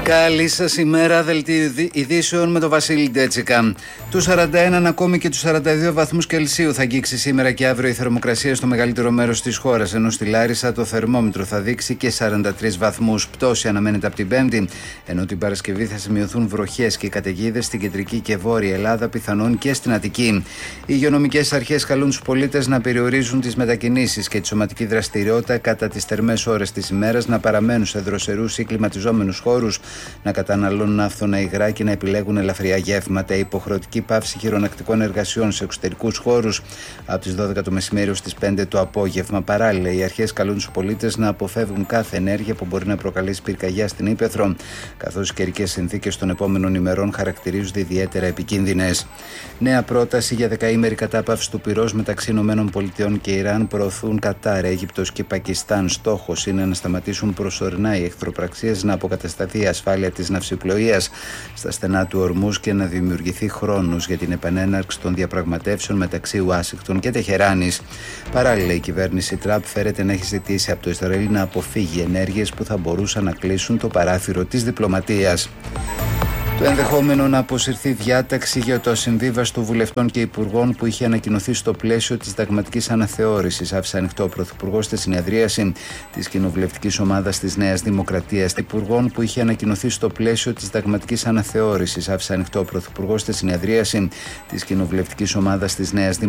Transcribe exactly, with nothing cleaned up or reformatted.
Καλή σας ημέρα, δελτίο ειδήσεων με τον Βασίλη Ντέτσικα. Τους σαράντα ένα ακόμη και τους σαράντα δύο βαθμούς Κελσίου θα αγγίξει σήμερα και αύριο η θερμοκρασία στο μεγαλύτερο μέρος της χώρας, ενώ στη Λάρισα το θερμόμετρο θα δείξει και σαράντα τρεις βαθμούς. Πτώση αναμένεται από την Πέμπτη, ενώ την Παρασκευή θα σημειωθούν βροχές και καταιγίδες στην κεντρική και βόρεια Ελλάδα, πιθανόν και στην Αττική. Οι υγειονομικές αρχές καλούν τους πολίτες να περιορίζουν τις μετακινήσεις και τη σωματική δραστηριότητα κατά τις θερμές ώρες της ημέρας, να παραμένουν σε δροσερούς ή κλιματιζόμενους χώρους, να καταναλώνουν άφθονα υγρά και να επιλέγουν ελαφριά γεύματα. Υποχρεωτική πάυση χειρονακτικών εργασιών σε εξωτερικούς χώρους από τις δώδεκα το μεσημέρι ως τις πέντε το απόγευμα. Παράλληλα, οι αρχές καλούν τους πολίτες να αποφεύγουν κάθε ενέργεια που μπορεί να προκαλέσει πυρκαγιά στην ύπαιθρο, καθώς οι καιρικές συνθήκες των επόμενων ημερών χαρακτηρίζονται ιδιαίτερα επικίνδυνες. Νέα πρόταση για δεκαήμερη κατάπαυση του πυρός μεταξύ ΗΠΑ και Ιράν προωθούν Κατάρ, Αίγυπτος και Πακιστάν. Στόχος είναι να σταματήσουν προσωρινά οι εχθροπραξίες, να αποκατασταθεί η ασφάλεια της ναυσιπλοείας στα στενά του Ορμούζ και να δημιουργηθεί χρόνος για την επανέναρξη των διαπραγματεύσεων μεταξύ Ουάσιγκτον και Τεχεράνης. Παράλληλα, η κυβέρνηση Τραμπ φέρεται να έχει ζητήσει από το Ισραήλ να αποφύγει ενέργειες που θα μπορούσαν να κλείσουν το παράθυρο της διπλωματίας. Το ενδεχόμενο να αποσυρθεί διάταξη για το ασυμβίβαστο βουλευτών και υπουργών που είχε ανακοινωθεί στο πλαίσιο της συνταγματικής αναθεώρησης άφησε ανοιχτό ο Πρωθυπουργός στη συνεδρίαση της κοινοβουλευτικής ομάδας της Νέας Δημοκρατίας. Υπουργών που είχε ανακοινωθεί στο πλαίσιο της συνταγματικής αναθεώρησης άφησε ανοιχτό ο Πρωθυπουργός στη συνεδρίαση της κοινοβουλευτικής ομάδας της Νέας Δημοκρατίας.